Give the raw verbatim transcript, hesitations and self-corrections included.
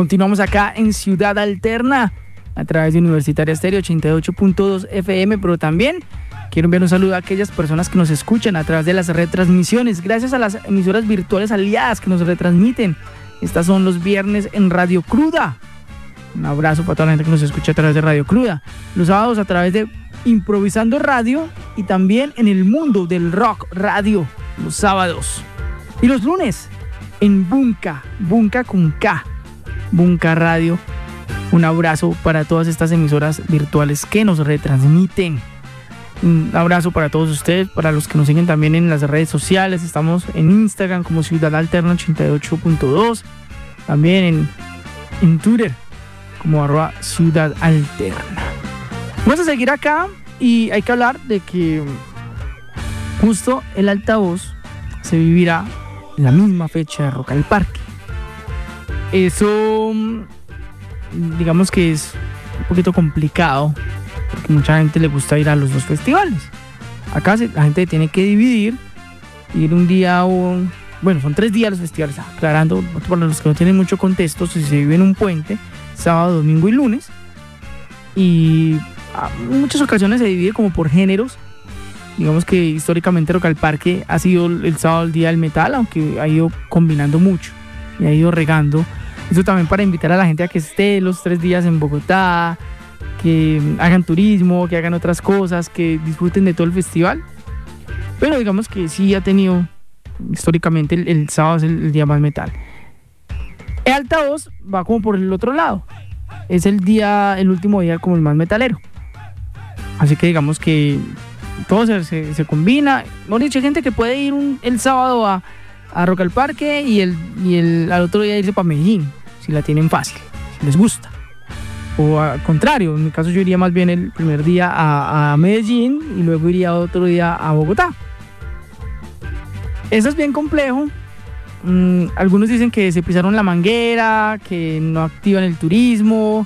Continuamos acá en Ciudad Alterna a través de Universitaria Estéreo ochenta y ocho punto dos F M, pero también quiero enviar un saludo a aquellas personas que nos escuchan a través de las retransmisiones, gracias a las emisoras virtuales aliadas que nos retransmiten. Estas son los viernes en Radio Cruda. Un abrazo para toda la gente que nos escucha a través de Radio Cruda. Los sábados a través de Improvisando Radio y también en el mundo del rock radio, los sábados. Y los lunes en Bunka, Bunka con K, Bunka Radio. Un abrazo para todas estas emisoras virtuales que nos retransmiten. Un abrazo para todos ustedes, para los que nos siguen también en las redes sociales. Estamos en Instagram como Ciudad Alterna ochenta y ocho punto dos. También en, en Twitter como arroba Ciudad Alterna. Vamos a seguir acá y hay que hablar de que justo el altavoz se vivirá en la misma fecha de Rock al Parque. Eso, digamos que es un poquito complicado porque mucha gente le gusta ir a los dos festivales. Acá se, la gente tiene que dividir, ir un día o... Bueno, son tres días los festivales, aclarando para los que no tienen mucho contexto, si se vive en un puente, sábado, domingo y lunes. Y en muchas ocasiones se divide como por géneros. Digamos que históricamente Rock al Parque ha sido el sábado el día del metal, aunque ha ido combinando mucho y ha ido regando. Eso también para invitar a la gente a que esté los tres días en Bogotá, que hagan turismo, que hagan otras cosas, que disfruten de todo el festival. Pero digamos que sí ha tenido, históricamente el, el sábado es el, el día más metal. El altavoz va como por el otro lado. Es el día, el último día como el más metalero. Así que digamos que todo se, se, se combina. Hemos dicho, hay gente que puede ir un, el sábado a, a Rock al Parque y, el, y el, al otro día irse para Medellín, si la tienen fácil, si les gusta. O al contrario, en mi caso yo iría más bien el primer día a, a Medellín y luego iría otro día a Bogotá. Eso es bien complejo. Mm, algunos dicen que se pisaron la manguera, que no activan el turismo,